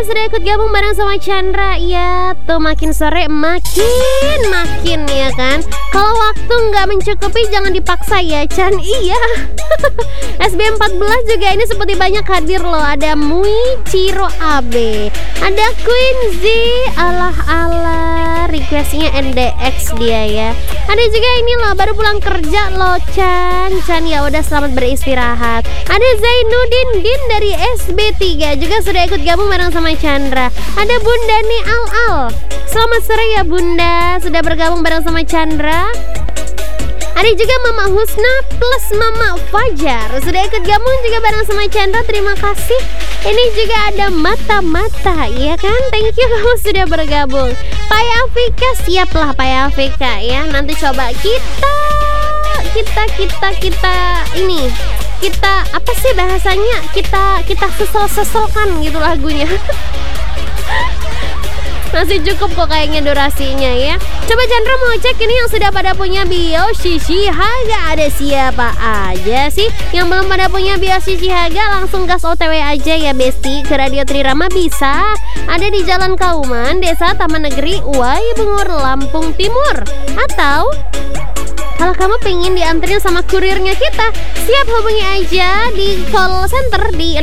sudah ikut gabung bareng sama Chandra. Ya tuh makin sore makin ya kan. Kalau waktu nggak mencukupi jangan dipaksa ya Chan. Iya. SB14 juga ini seperti banyak hadir loh. Ada Muichiro Abe, ada Quincy, alah requestnya NDX dia ya. Ada juga ini loh baru pulang kerja loh Chan ya udah selamat beristirahat. Ada Zainuddin Din dari SB3 juga sudah ikut gabung bareng sama Chandra. Ada Bunda nih Al. Selamat sore ya Bunda, sudah bergabung bareng sama Chandra. Ada juga Mama Husna plus Mama Fajar sudah ikut gabung juga bareng sama Chandra. Terima kasih. Ini juga ada Mata-Mata ya kan. Thank you kamu sudah bergabung. Pak Afika, siaplah Pak Afika ya. Nanti coba kita ini kita apa sih bahasanya, kita sesel-seselkan gitu lagunya. Masih cukup kok kayaknya durasinya ya. Coba Chandra mau cek ini yang sudah pada punya bio Shishihaga. Ada siapa aja sih yang belum pada punya bio Shishihaga? Langsung gas OTW aja ya Besti ke Radio Trirama bisa. Ada di Jalan Kauman, Desa Taman Negeri, Uwai Bungur, Lampung Timur. Atau kalau kamu pengen dianterin sama kurirnya kita, siap hubungi aja di call center di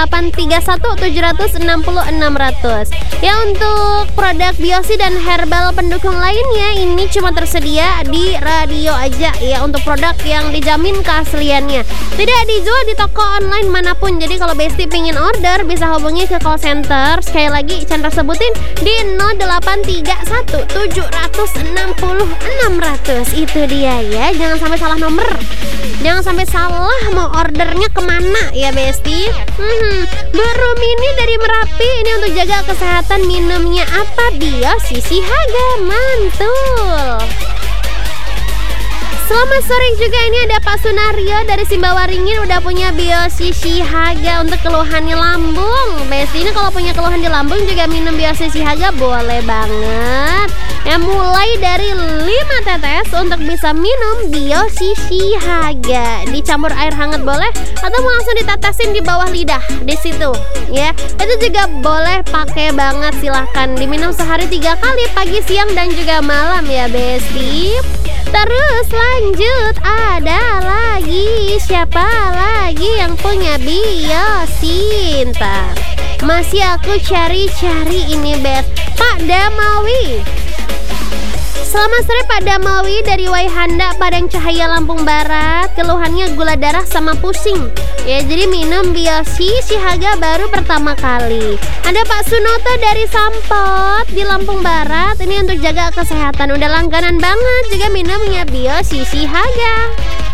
0831 760 600. Ya untuk produk biosi dan herbal pendukung lainnya ini cuma tersedia di radio aja ya, untuk produk yang dijamin keasliannya. Tidak dijual di toko online manapun. Jadi kalau Besti pengen order bisa hubungi ke call center. Sekali lagi Chandra sebutin di 0831 760 600. Itu dia ya, jangan sampai salah nomor, jangan sampai salah mau ordernya kemana ya Besti. Bu Rumini dari Merapi, ini untuk jaga kesehatan minumnya apa? Bio Shishihaga, mantul. Selamat sore juga, ini ada Pak Sunario dari Simbawaringin udah punya bio Shishihaga untuk keluhannya lambung. Besti ini kalau punya keluhan di lambung juga minum bio Shishihaga boleh banget. Ya mulai dari 5 tetes untuk bisa minum bio Shishihaga. Dicampur air hangat boleh atau mau langsung ditetesin di bawah lidah di situ ya. Itu juga boleh pakai banget, silahkan diminum sehari 3 kali pagi, siang dan juga malam ya Besti. Terus lanjut, ada lagi siapa lagi yang punya bio Sinta? Masih aku cari-cari ini Beth. Pak Damawi. Selamat sore Pak Damawi dari Waihanda, Padang Cahaya, Lampung Barat. Keluhannya gula darah sama pusing. Ya jadi minum bio Shishihaga baru pertama kali. Ada Pak Sunoto dari Sampot di Lampung Barat. Ini untuk jaga kesehatan. Udah langganan banget juga minumnya bio Shishihaga.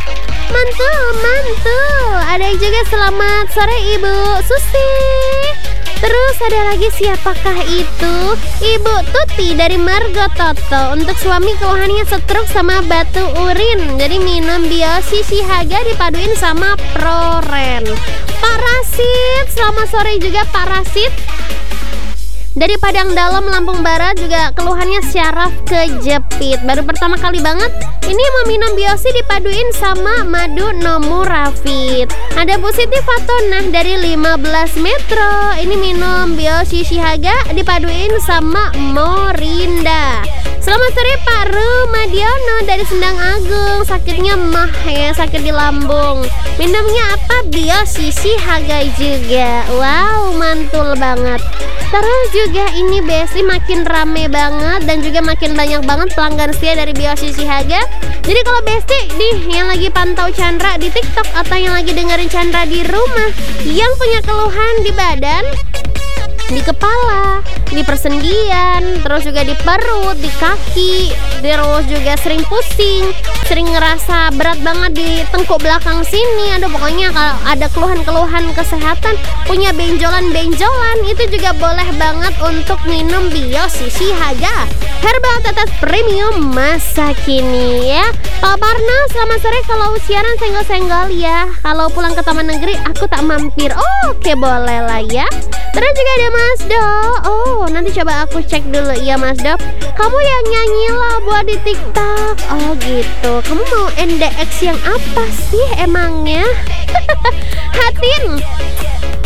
Mantul. Ada juga selamat sore Ibu Susi. Terus ada lagi siapakah itu? Ibu Tuti dari Margototo. Untuk suami keluhannya stroke sama batu urin. Jadi minum bio Shishihaga dipaduin sama Proren. Pak Rasid, selamat sore juga Pak Rasid. Dari Padang Dalam, Lampung Barat juga keluhannya syaraf kejepit. Baru pertama kali banget ini mau minum biosi dipaduin sama madu Nomurafit. Ada Bu Siti Fatonah dari 15 Metro. Ini minum bio Shishihaga dipaduin sama Morinda. Selamat sore Pak Rumadiono dari Sendang Agung. Sakitnya mah ya, sakit di lambung. Minumnya apa? Bio Shishihaga juga. Wow, mantul banget. Terus juga ini Besti makin rame banget dan juga makin banyak banget pelanggan setia dari bio Shishihaga. Jadi kalau Besti nih yang lagi pantau Chandra di TikTok atau yang lagi dengerin Chandra di rumah, yang punya keluhan di badan, di kepala, di persendian, terus juga di perut, di kaki, terus juga sering pusing, sering ngerasa berat banget di tengkuk belakang sini. Aduh pokoknya kalau ada keluhan-keluhan kesehatan, punya benjolan-benjolan, itu juga boleh banget untuk minum bio Shishihaga herbal tetes premium masa kini ya. Pak Parna, selamat sore. Kalau siaran senggol-senggol ya, kalau pulang ke Taman Negeri aku tak mampir. Oke boleh lah ya. Terus juga ada Mas Do. Oh nanti coba aku cek dulu ya Mas Do. Kamu yang nyanyi lah buat di TikTok. Oh gitu. Kamu mau NDX yang apa sih emangnya? Hatin.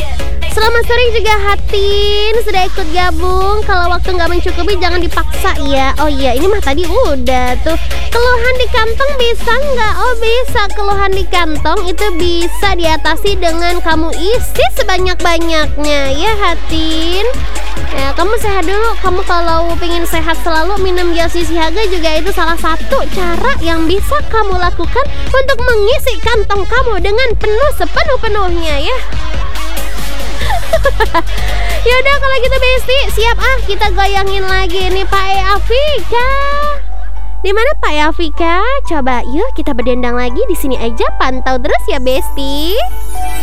Selamat sore juga Hatin, sudah ikut gabung. Kalau waktu nggak mencukupi jangan dipaksa ya. Oh iya, ini mah tadi udah tuh. Keluhan di kantong bisa nggak? Oh bisa, keluhan di kantong itu bisa diatasi dengan kamu isi sebanyak-banyaknya ya Hatin. Ya, kamu sehat dulu. Kamu kalau pengen sehat selalu minum Gelsi Sihaga juga itu salah satu cara yang bisa kamu lakukan untuk mengisi kantong kamu dengan penuh sepenuh-penuhnya ya. Yaudah kalau gitu Besti, siap kita goyangin lagi nih Pak Afika. Di mana Pak Afika? Coba yuk kita berdendang lagi di sini aja, pantau terus ya Besti.